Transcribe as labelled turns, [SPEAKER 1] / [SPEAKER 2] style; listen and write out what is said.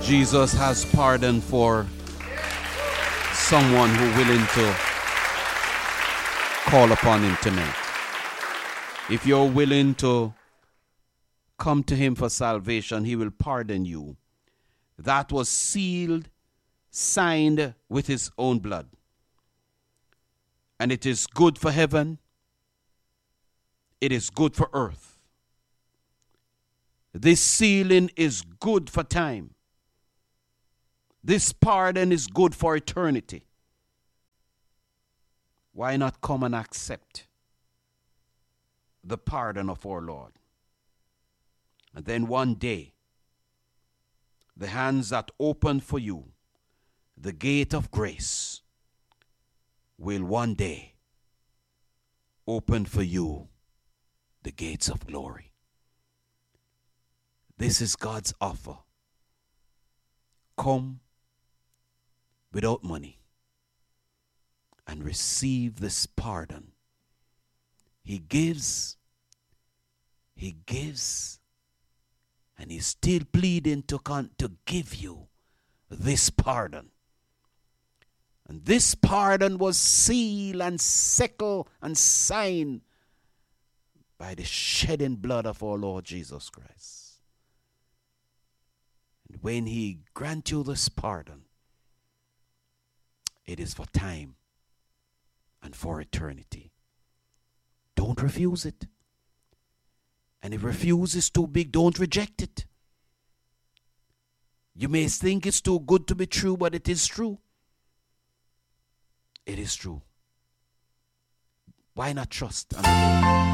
[SPEAKER 1] Jesus has pardon for someone who willing to call upon him tonight. If you're willing to come to him for salvation, he will pardon you. That was sealed, signed with his own blood. And it is good for heaven. It is good for earth. This sealing is good for time. This pardon is good for eternity. Why not come and accept the pardon of our Lord? And then one day, the hands that open for you, the gate of grace, will one day open for you the gates of glory. This is God's offer. Come without money and receive this pardon. He gives, and he's still pleading to give you this pardon. And this pardon was sealed and signed and signed by the shedding blood of our Lord Jesus Christ. And when he grants you this pardon, it is for time and for eternity. Don't refuse it. And if refuse is too big, don't reject it. You may think it's too good to be true, but it is true. It is true. Why not trust?